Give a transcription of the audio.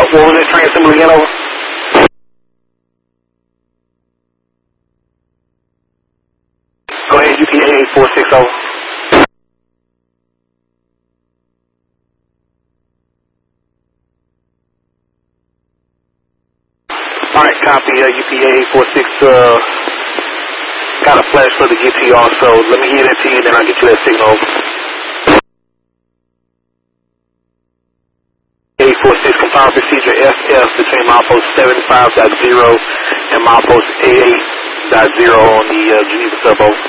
What was that train symbol again, over? Go ahead, UPA 846, over. Alright, copy, UPA 846, got a flash for the GT also. Let me hear that to you, then I'll get you that signal. 846, compile procedure FF between milepost 75.0 and milepost 88.0 on the Geneva sub.